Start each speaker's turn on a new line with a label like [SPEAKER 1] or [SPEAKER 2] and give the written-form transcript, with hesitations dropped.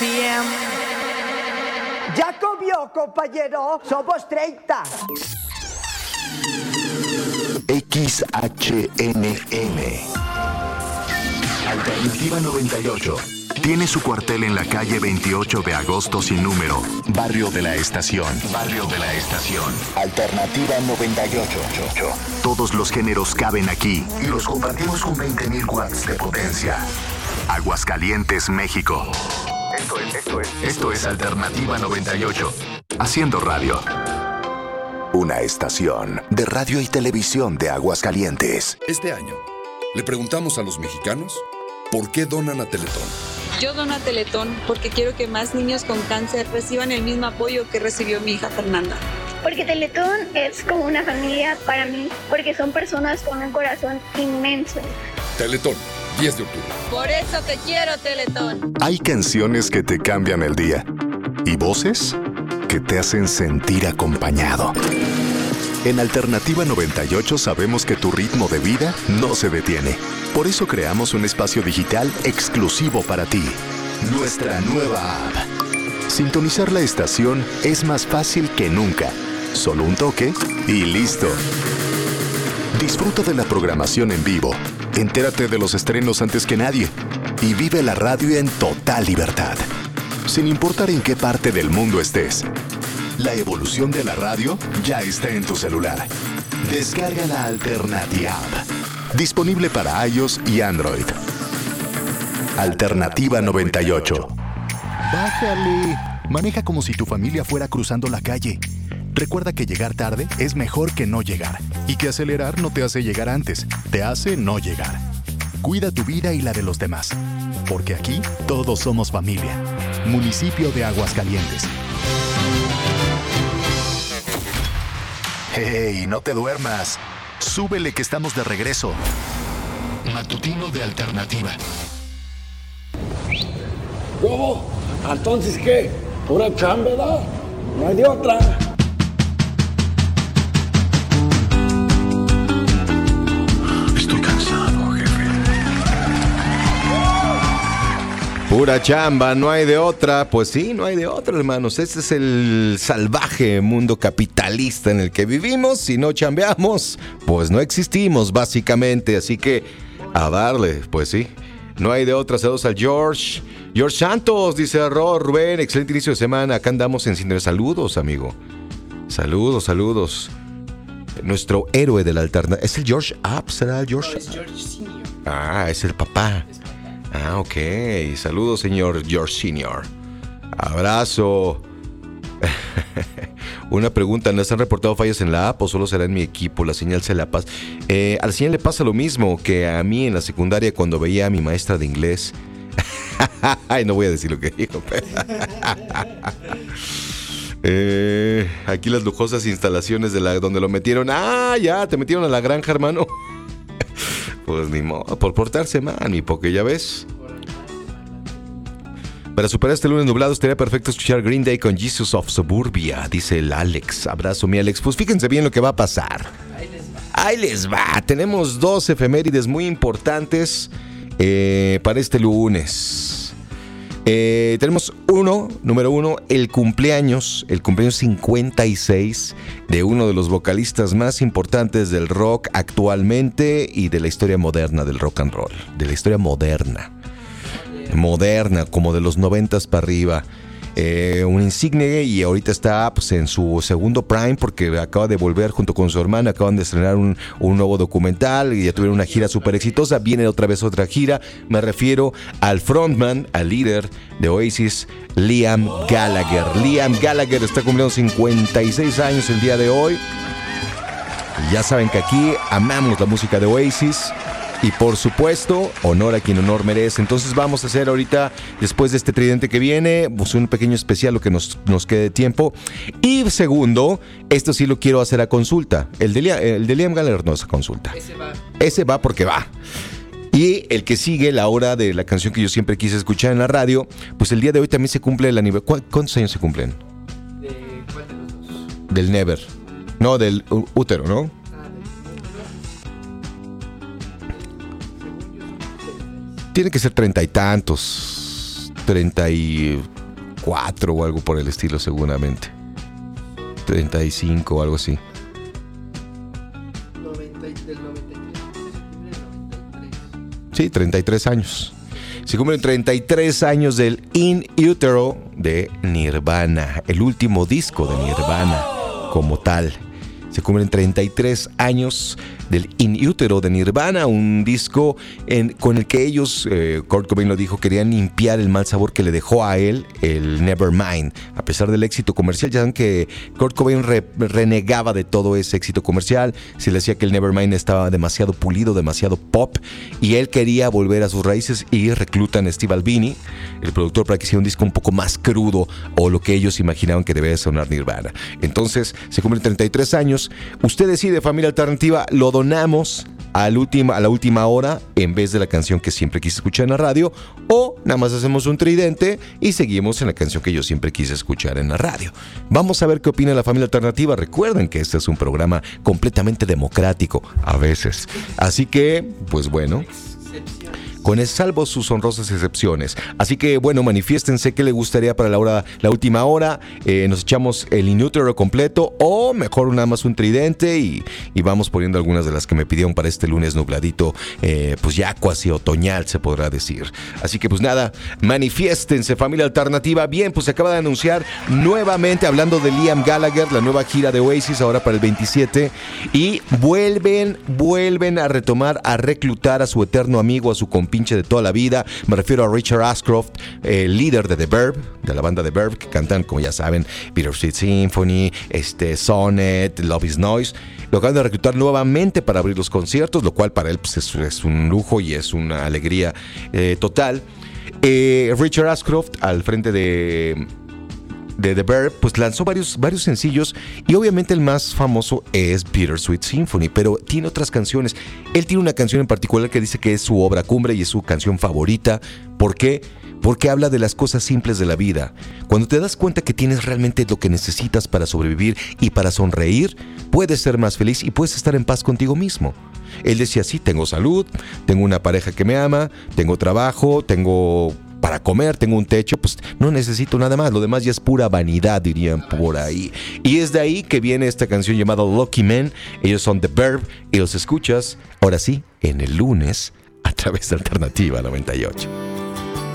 [SPEAKER 1] p.m.
[SPEAKER 2] Ya comió, compañero. Somos 30.
[SPEAKER 3] XHNM Alternativa 98 tiene su cuartel en la calle 28 de agosto sin número, Barrio de la Estación. Barrio de la Estación. Alternativa 98. Todos los géneros caben aquí y los compartimos con 20.000 watts de potencia. Aguascalientes, México. Esto es Alternativa 98. Haciendo radio. Una estación de radio y televisión de Aguascalientes.
[SPEAKER 4] Este año, le preguntamos a los mexicanos por qué donan a Teletón.
[SPEAKER 5] Yo dono a Teletón porque quiero que más niños con cáncer reciban el mismo apoyo que recibió mi hija Fernanda.
[SPEAKER 6] Porque Teletón es como una familia para mí, porque son personas con un corazón inmenso.
[SPEAKER 4] Teletón, 10 de octubre.
[SPEAKER 5] Por eso te quiero, Teletón.
[SPEAKER 3] Hay canciones que te cambian el día y voces que te hacen sentir acompañado. En Alternativa 98 sabemos que tu ritmo de vida no se detiene. Por eso creamos un espacio digital exclusivo para ti. Nuestra nueva app. Sintonizar la estación es más fácil que nunca. Solo un toque y listo. Disfruta de la programación en vivo. Entérate de los estrenos antes que nadie. Y vive la radio en total libertad. Sin importar en qué parte del mundo estés. La evolución de la radio ya está en tu celular. Descarga la Alternativa App. Disponible para iOS y Android. Alternativa 98. Bájale. Maneja como si tu familia fuera cruzando la calle. Recuerda que llegar tarde es mejor que no llegar. Y que acelerar no te hace llegar antes, te hace no llegar. Cuida tu vida y la de los demás. Porque aquí todos somos familia. Municipio de Aguascalientes. ¡Hey! No te duermas. Súbele que estamos de regreso. Matutino de Alternativa.
[SPEAKER 7] ¿Cómo? ¿Entonces qué? ¿Pura chamba, verdad? No hay de otra.
[SPEAKER 3] Estoy cansado, jefe.
[SPEAKER 8] Pura chamba, no hay de otra. Pues sí, no hay de otra, hermanos. Este es el salvaje mundo capitalista en el que vivimos. Si no chambeamos, pues no existimos, básicamente. Así que, a darle, pues sí. No hay de otra. Saludos al George. George Santos, dice Rubén. Excelente inicio de semana. Acá andamos en Cinder. Saludos, amigo. Saludos. Nuestro héroe de la alternativa. ¿Es el George Up? ¿Será el George?
[SPEAKER 9] No, es George Senior.
[SPEAKER 8] Ah, es el papá. Ah, ok. Saludos, señor George Senior. Abrazo. Una pregunta, ¿no se han reportado fallas en la app o solo será en mi equipo? La señal se la pasa. A la señal le pasa lo mismo que a mí en la secundaria cuando veía a mi maestra de inglés. Ay, no voy a decir lo que dijo. Aquí las lujosas instalaciones de donde lo metieron. Ah, ya, te metieron a la granja, hermano. Pues ni modo, por portarse mal, ni porque ya ves. Para superar este lunes nublado estaría perfecto escuchar Green Day con Jesus of Suburbia, dice el Alex. Abrazo, mi Alex. Pues fíjense bien lo que va a pasar. Ahí les va. Tenemos 2 efemérides muy importantes para este lunes. Tenemos número 1, el cumpleaños 56 de uno de los vocalistas más importantes del rock actualmente y de la historia moderna del rock and roll. De la historia moderna, como de los 90s para arriba. Un insigne y ahorita está pues, en su segundo prime porque acaba de volver junto con su hermana, acaban de estrenar un nuevo documental y ya tuvieron una gira súper exitosa. Viene otra vez otra gira. Me refiero al frontman, al líder de Oasis, Liam Gallagher. Liam Gallagher está cumpliendo 56 años el día de hoy. Y ya saben que aquí amamos la música de Oasis. Y por supuesto, honor a quien honor merece. Entonces vamos a hacer ahorita, después de este tridente que viene, pues un pequeño especial, lo que nos quede de tiempo. Y segundo, esto sí lo quiero hacer a consulta. El de Liam Gallagher no es a consulta. Ese va porque va. Y el que sigue, la hora de la canción que yo siempre quise escuchar en la radio, pues el día de hoy también se cumple el aniversario. ¿Cuántos años se cumplen?
[SPEAKER 9] ¿Cuál de los dos?
[SPEAKER 8] Del Never. No, del útero, ¿no? Tiene que ser 30 y tantos. 34 o algo por el estilo seguramente. 35 o algo así.
[SPEAKER 9] Del 93.
[SPEAKER 8] Sí, 33 años. Se cumplen 33 años del In Utero de Nirvana, el último disco de Nirvana como tal. Se cumplen 33 años del In Utero de Nirvana, un disco con el que ellos, Kurt Cobain lo dijo, querían limpiar el mal sabor que le dejó a él el Nevermind. A pesar del éxito comercial, ya saben que Kurt Cobain renegaba de todo ese éxito comercial, se le decía que el Nevermind estaba demasiado pulido, demasiado pop, y él quería volver a sus raíces y reclutan a Steve Albini, el productor, para que hiciera un disco un poco más crudo, o lo que ellos imaginaban que debía sonar Nirvana. Entonces, se cumplen 33 años. Usted decide, familia alternativa, lo donamos a la última hora en vez de la canción que siempre quise escuchar en la radio, o nada más hacemos un tridente y seguimos en la canción que yo siempre quise escuchar en la radio. Vamos a ver qué opina la familia alternativa. Recuerden que este es un programa completamente democrático a veces, así que pues bueno, con salvo sus honrosas excepciones. Así que bueno, manifiéstense qué le gustaría para la última hora. Nos echamos el In Utero completo, o mejor nada más un tridente, y vamos poniendo algunas de las que me pidieron para este lunes nubladito, pues ya cuasi otoñal se podrá decir. Así que pues nada, manifiéstense, familia alternativa. Bien, pues se acaba de anunciar nuevamente, hablando de Liam Gallagher, la nueva gira de Oasis ahora para el 27, y vuelven a retomar, a reclutar a su eterno amigo, a su pinche de toda la vida. Me refiero a Richard Ashcroft, el líder de The Verve, de la banda The Verve, que cantan, como ya saben, Bittersweet Symphony, Sonnet, Love is Noise. Lo acaban de reclutar nuevamente para abrir los conciertos, lo cual para él pues, es un lujo y es una alegría total. Richard Ashcroft, al frente de The Verve, pues lanzó varios sencillos, y obviamente el más famoso es Bittersweet Symphony, pero tiene otras canciones. Él tiene una canción en particular que dice que es su obra cumbre y es su canción favorita. ¿Por qué? Porque habla de las cosas simples de la vida. Cuando te das cuenta que tienes realmente lo que necesitas para sobrevivir y para sonreír, puedes ser más feliz y puedes estar en paz contigo mismo. Él decía, sí, tengo salud, tengo una pareja que me ama, tengo trabajo, tengo para comer, tengo un techo, pues no necesito nada más. Lo demás ya es pura vanidad, dirían por ahí. Y es de ahí que viene esta canción llamada Lucky Men. Ellos son The Verve y los escuchas, ahora sí, en el lunes, a través de Alternativa 98.